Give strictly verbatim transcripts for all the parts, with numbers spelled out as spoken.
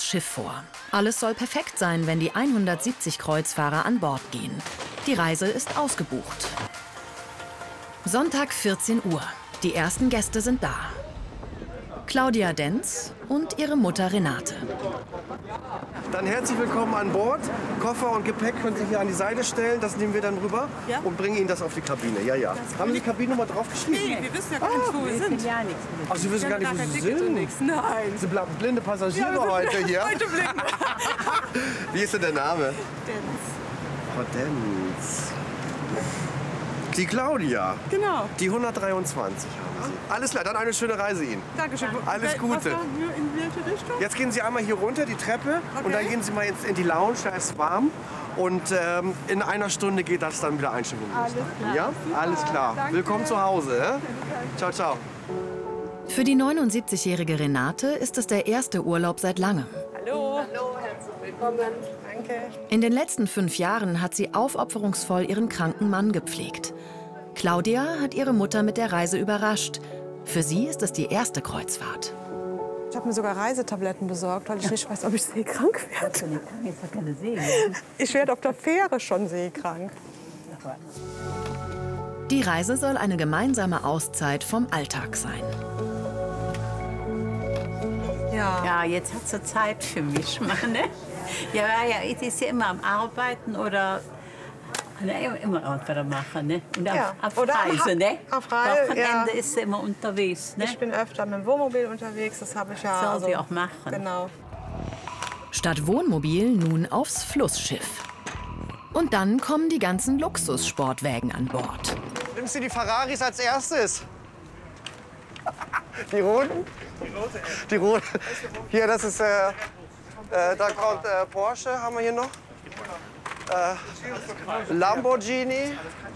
Schiff vor. Alles soll perfekt sein, wenn die hundertsiebzig Kreuzfahrer an Bord gehen. Die Reise ist ausgebucht. Sonntag vierzehn Uhr. Die ersten Gäste sind da. Claudia Denz und ihre Mutter Renate. Dann herzlich willkommen an Bord. Koffer und Gepäck können Sie hier an die Seite stellen. Das nehmen wir dann rüber ja? und bringen Ihnen das auf die Kabine. Ja, ja. Haben Sie die Kabinennummer draufgeschrieben? Nee, wir wissen ja gar nicht, wo wir sind. Ja nichts. Ach, Sie wissen gar nicht, wo Sie sind? Nichts. Nein. Sie bleiben blinde Passagiere ja, heute hier. Heute blind. Wie ist denn der Name? Denz. Frau Denz. Die Claudia. Genau. Die hundertdreiundzwanzig haben Sie. Alles klar, dann eine schöne Reise Ihnen. Dankeschön. Alles Gute. Was war in welche Richtung? Jetzt gehen Sie einmal hier runter, die Treppe. Okay. Und dann gehen Sie mal ins, in die Lounge, da ist warm. Und ähm, in einer Stunde geht das dann mit der Einstimmung los. Alles klar. Ja? Alles klar. Danke. Willkommen zu Hause. Ja? Ciao, ciao. Für die neunundsiebzigjährige Renate ist es der erste Urlaub seit langem. Hallo. Hallo, herzlich willkommen. Danke. In den letzten fünf Jahren hat sie aufopferungsvoll ihren kranken Mann gepflegt. Claudia hat ihre Mutter mit der Reise überrascht. Für sie ist es die erste Kreuzfahrt. Ich habe mir sogar Reisetabletten besorgt, weil ich nicht weiß, ob ich seekrank werde. Ich werde auf der Fähre schon seekrank. Die Reise soll eine gemeinsame Auszeit vom Alltag sein. Ja, ja, jetzt hat sie Zeit für mich, Mann, ne? Ja, ja, ich ist ja immer am Arbeiten oder ne, immer was machen, ne? Und auf, Ja. auf Oder Reise, ne? auf Reise, Wochenende ja. ist sie immer unterwegs, ne? Ich bin öfter mit dem Wohnmobil unterwegs, das habe ich ja. Soll also, sie auch machen. Genau. Statt Wohnmobil nun aufs Flussschiff. Und dann kommen die ganzen Luxussportwägen an Bord. Nimmst du die Ferraris als erstes? Die roten? Die rote. Die rote. Hier, das ist, äh, äh, da kommt äh, Porsche, haben wir hier noch. Äh, Lamborghini.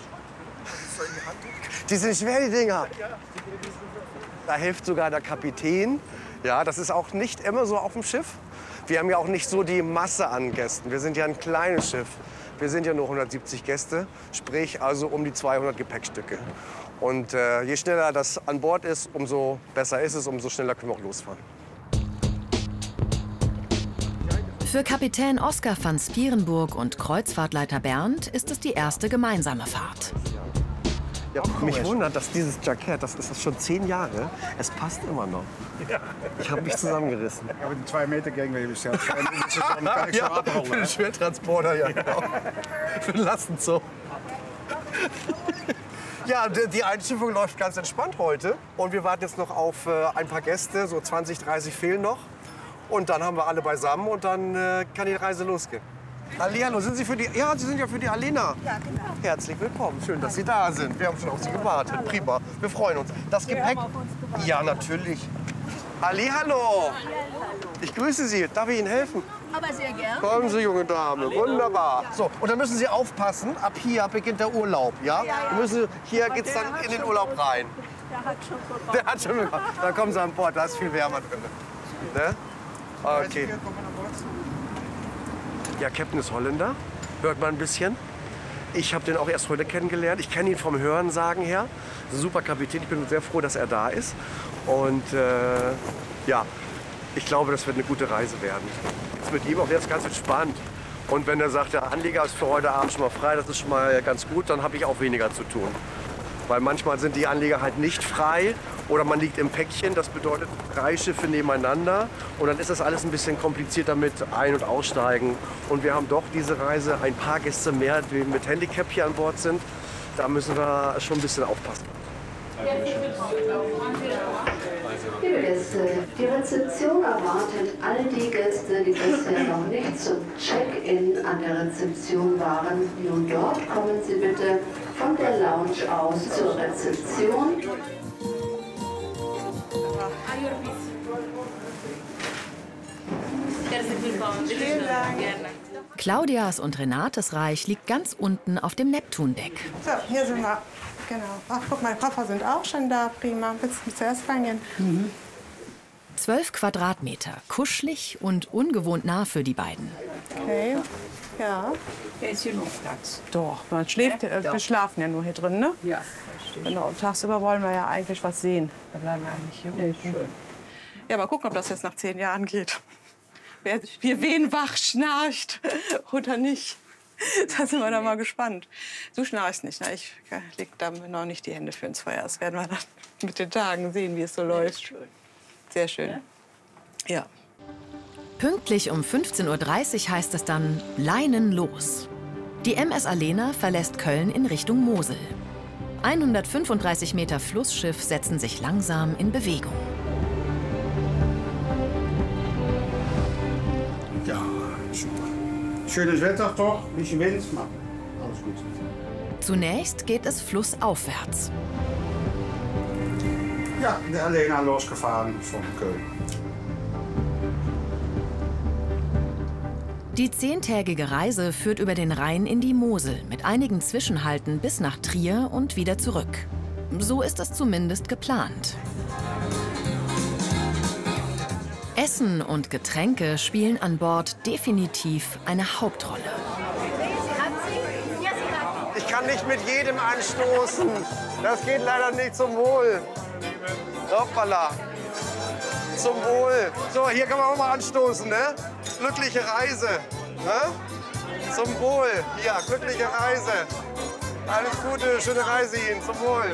Die sind schwer, die Dinger. Da hilft sogar der Kapitän. Ja, das ist auch nicht immer so auf dem Schiff. Wir haben ja auch nicht so die Masse an Gästen. Wir sind ja ein kleines Schiff. Wir sind ja nur hundertsiebzig Gäste, sprich also um die zweihundert Gepäckstücke. Und äh, je schneller das an Bord ist, umso besser ist es, umso schneller können wir auch losfahren. Für Kapitän Oskar van Spierenburg und Kreuzfahrtleiter Bernd ist es die erste gemeinsame Fahrt. Ja, mich wundert, dass dieses Jackett, das ist das schon zehn Jahre, es passt immer noch. Ich habe mich zusammengerissen. Ja, mit dem zwei Meter Gegengewicht ist ja kann ich Ja, so abholen. für den Schwertransporter, ja genau. Für den Lastenzug. Ja, die die Einschiffung läuft ganz entspannt heute. Und wir warten jetzt noch auf äh, ein paar Gäste, so zwanzig, dreißig fehlen noch. Und dann haben wir alle beisammen und dann äh, kann die Reise losgehen. Hallihallo, sind Sie für die... Ja, Sie sind ja für die Alena. Ja, genau. Herzlich willkommen. Schön, dass Sie da sind. Wir haben schon auf Sie gewartet. Prima. Wir freuen uns. Das Gepäck... Ja, natürlich. Hallihallo. Ich grüße Sie. Darf ich Ihnen helfen? Aber sehr gern. Kommen Sie, junge Dame. Wunderbar. So, und dann müssen Sie aufpassen. Ab hier beginnt der Urlaub. Ja? Wir müssen, hier geht's dann in den Urlaub rein. Der hat schon bekommen. Der hat schon bekommen. Dann kommen Sie an Bord. Da ist viel wärmer drin. Ne? Okay. Ja, Captain ist Holländer. Hört man ein bisschen. Ich habe den auch erst heute kennengelernt. Ich kenne ihn vom Hörensagen her. Ein super Kapitän. Ich bin sehr froh, dass er da ist. Und äh, ja, ich glaube, das wird eine gute Reise werden. Jetzt mit ihm auch jetzt ganz entspannt. Und wenn er sagt, der Anleger ist für heute Abend schon mal frei, das ist schon mal ganz gut, dann habe ich auch weniger zu tun. Weil manchmal sind die Anleger halt nicht frei oder man liegt im Päckchen. Das bedeutet drei Schiffe nebeneinander. Und dann ist das alles ein bisschen komplizierter mit Ein- und Aussteigen. Und wir haben doch diese Reise ein paar Gäste mehr, die mit Handicap hier an Bord sind. Da müssen wir schon ein bisschen aufpassen. Liebe Gäste, die Rezeption erwartet all die Gäste, die bisher noch nicht zum Check-in an der Rezeption waren. Nun dort kommen Sie bitte von der Lounge aus zur Rezeption. Vielen Dank. Claudias und Renates Reich liegt ganz unten auf dem Neptundeck. So, hier sind wir. Genau. Ach, guck, meine Koffer sind auch schon da. Prima. Willst du zuerst reingehen? Mhm. Zwölf Quadratmeter, kuschelig und ungewohnt nah für die beiden. Okay. Ja. Hier ist genug Platz. Doch, man schläft, Ja, äh, doch. wir schlafen ja nur hier drin, ne? Ja, das stimmt. Genau. Und tagsüber wollen wir ja eigentlich was sehen. Da bleiben wir eigentlich hier unten. Schön. Ja, mal gucken, ob das jetzt nach zehn Jahren geht. wer, wie wen wach schnarcht oder nicht. Da sind wir dann mal gespannt. Du schnarchst nicht, ne? Ich leg da noch nicht die Hände für ins Feuer. Das werden wir dann mit den Tagen sehen, wie es so läuft. Sehr schön. Ja. Pünktlich um fünfzehn Uhr dreißig heißt es dann Leinen los. Die M S Alena verlässt Köln in Richtung Mosel. hundertfünfunddreißig Meter Flussschiff setzen sich langsam in Bewegung. Ja, super. Schönes Wetter doch, ein bisschen Wind, maar alles gut. Zunächst geht es flussaufwärts. Ja, der Alena losgefahren von Köln. Die zehntägige Reise führt über den Rhein in die Mosel mit einigen Zwischenhalten bis nach Trier und wieder zurück. So ist es zumindest geplant. Essen und Getränke spielen an Bord definitiv eine Hauptrolle. Ich kann nicht mit jedem anstoßen. Das geht leider nicht zum Wohl. Hoppala. Zum Wohl. So, hier kann man auch mal anstoßen, ne? Glückliche Reise. Ne? Zum Wohl. Ja, glückliche Reise. Alles Gute, schöne Reise Ihnen. Zum Wohl.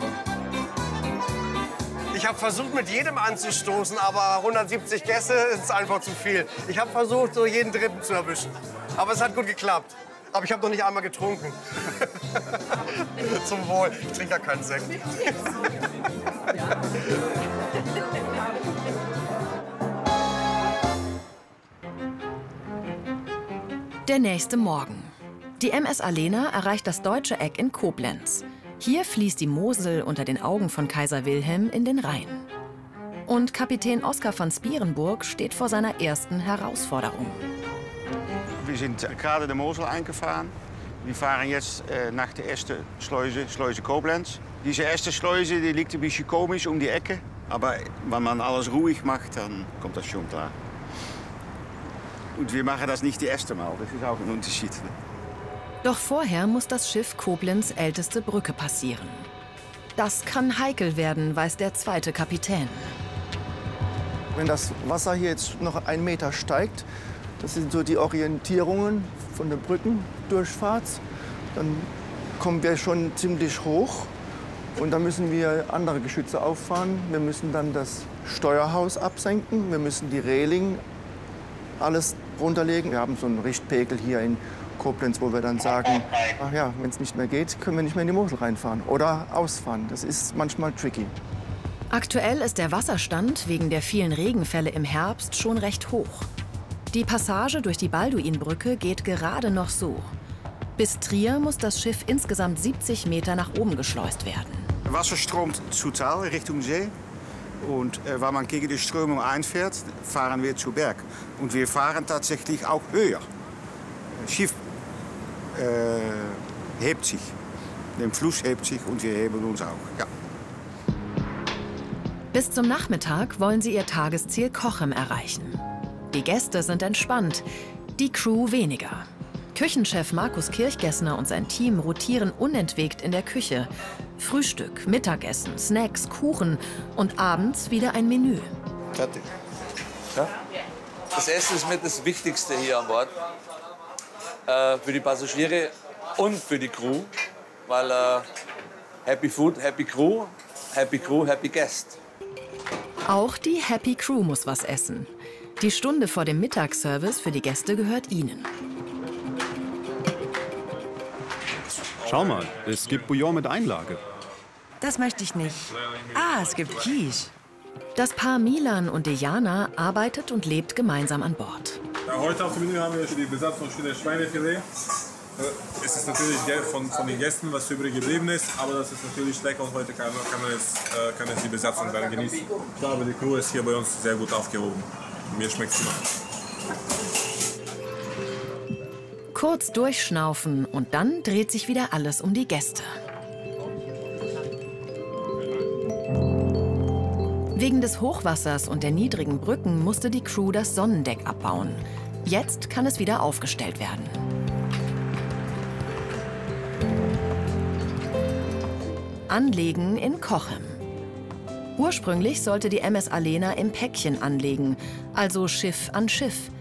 Ich habe versucht, mit jedem anzustoßen, aber hundertsiebzig Gäste ist einfach zu viel. Ich habe versucht, so jeden Dritten zu erwischen. Aber es hat gut geklappt. Aber ich habe noch nicht einmal getrunken. Zum Wohl. Ich trinke ja keinen Sekt. Der nächste Morgen. Die M S Alena erreicht das deutsche Eck in Koblenz. Hier fließt die Mosel unter den Augen von Kaiser Wilhelm in den Rhein. Und Kapitän Oskar von Spierenburg steht vor seiner ersten Herausforderung. Wir sind gerade de Mosel eingefahren. Wir fahren jetzt äh, nach der ersten Schleuse, Schleuse Koblenz. Diese erste Schleuse die liegt ein bisschen komisch um die Ecke. Aber wenn man alles ruhig macht, dann kommt das schon klar. Und wir machen das nicht das erste Mal. Das ist auch ein Unterschied. Doch vorher muss das Schiff Koblenz älteste Brücke passieren. Das kann heikel werden, weiß der zweite Kapitän. Wenn das Wasser hier jetzt noch einen Meter steigt, das sind so die Orientierungen von der Brückendurchfahrt, dann kommen wir schon ziemlich hoch. Und dann müssen wir andere Geschütze auffahren. Wir müssen dann das Steuerhaus absenken. Wir müssen die Reling alles runterlegen. Wir haben so einen Richtpegel hier in Koblenz, wo wir dann sagen, ach ja, wenn es nicht mehr geht, können wir nicht mehr in die Mosel reinfahren oder ausfahren. Das ist manchmal tricky. Aktuell ist der Wasserstand wegen der vielen Regenfälle im Herbst schon recht hoch. Die Passage durch die Balduinbrücke geht gerade noch so. Bis Trier muss das Schiff insgesamt siebzig Meter nach oben geschleust werden. Wasser stroomt zu Tal Richtung See. Und äh, wenn man gegen die Strömung einfährt, fahren wir zu Berg. Und wir fahren tatsächlich auch höher. Das Schiff äh, hebt sich. Der Fluss hebt sich und wir heben uns auch. Ja. Bis zum Nachmittag wollen sie ihr Tagesziel Cochem erreichen. Die Gäste sind entspannt, die Crew weniger. Küchenchef Markus Kirchgessner und sein Team rotieren unentwegt in der Küche. Frühstück, Mittagessen, Snacks, Kuchen und abends wieder ein Menü. Fertig. Ja? Das Essen ist mit das Wichtigste hier an Bord. Äh, für die Passagiere und für die Crew. Weil äh, Happy Food, Happy Crew, Happy Crew, Happy Guest. Auch die Happy Crew muss was essen. Die Stunde vor dem Mittagsservice für die Gäste gehört ihnen. Schau mal, es gibt Bouillon mit Einlage. Das möchte ich nicht. Ah, es gibt Quiche. Das Paar Milan und Dejana arbeitet und lebt gemeinsam an Bord. Ja, heute auf dem Menü haben wir die Besatzung von Schweinefilet. Es ist natürlich von, von den Gästen, was übrig geblieben ist, aber das ist natürlich lecker und heute kann, kann, man es, kann es die Besatzung dann genießen. Ich glaube, die Crew ist hier bei uns sehr gut aufgehoben. Mir schmeckt es immer. Kurz durchschnaufen und dann dreht sich wieder alles um die Gäste. Wegen des Hochwassers und der niedrigen Brücken musste die Crew das Sonnendeck abbauen. Jetzt kann es wieder aufgestellt werden. Anlegen in Cochem. Ursprünglich sollte die M S Alena im Päckchen anlegen, also Schiff an Schiff.